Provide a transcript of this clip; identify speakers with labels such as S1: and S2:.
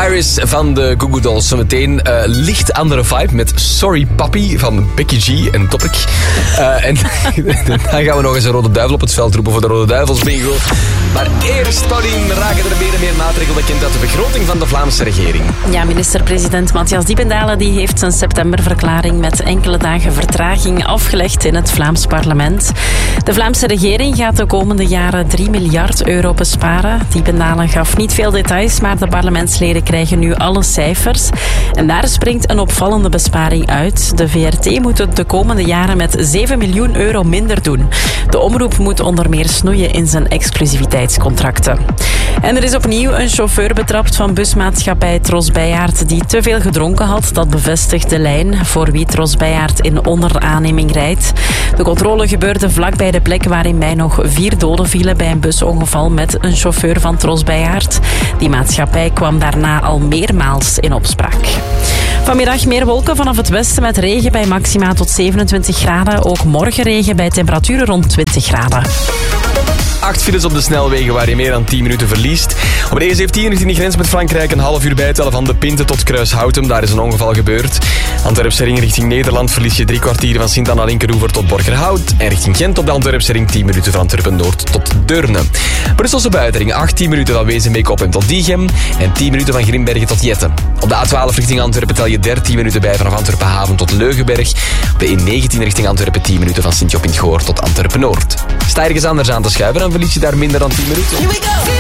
S1: Iris van de Goo Goo Dolls. Zometeen licht andere vibe met Sorry Papi van Becky G en Topic. En dan gaan we nog eens een Rode Duivel op het veld roepen voor de Rode Duivels bingo. Maar eerst, Paulien, raken er meer maatregelen bekend uit de begroting van de Vlaamse regering.
S2: Ja, minister-president Matthias Diependalen die heeft zijn septemberverklaring met enkele dagen vertraging afgelegd in het Vlaams parlement. De Vlaamse regering gaat de komende jaren 3 miljard euro besparen. Diependalen gaf niet veel details, maar de parlementsleden krijgen nu alle cijfers. En daar springt een opvallende besparing uit. De VRT moet het de komende jaren met 7 miljoen euro minder doen. De omroep moet onder meer snoeien in zijn exclusiviteitscontracten. En er is opnieuw een chauffeur betrapt van busmaatschappij Tros Bijaard die te veel gedronken had. Dat bevestigt De Lijn, voor wie Tros Bijaard in onderaanneming rijdt. De controle gebeurde vlakbij de plek waar in mei nog 4 doden vielen bij een busongeval met een chauffeur van Tros Bijaard. Die maatschappij kwam daarna al meermaals in opspraak. Vanmiddag meer wolken vanaf het westen met regen bij maxima tot 27 graden. Ook morgen regen bij temperaturen rond 20 graden.
S1: 8 files op de snelwegen waar je meer dan 10 minuten verliest. Op de E17 richting de grens met Frankrijk een half uur bijtellen van De Pinte tot Kruishouten. Daar is een ongeval gebeurd. Antwerpse ring richting Nederland verlies je 3 kwartier van Sint-Anna-Linkeroever tot Borgerhout. En richting Gent op de Antwerpse ring 10 minuten van Antwerpen-Noord tot Deurne. Brusselse buitenring 18 minuten van Wezenbeek-Op en tot Diegem. En 10 minuten van Grimbergen tot Jetten. Op de A12 richting Antwerpen tel je 13 minuten bij vanaf Antwerpen-Haven tot Leugenberg. Op de E19 richting Antwerpen 10 minuten van Sint-Job-in-het-Goor tot Antwerpen-Noord. Sta ergens anders aan te schuiven, dan verlies je daar minder dan 10 minuten.
S3: Here we go.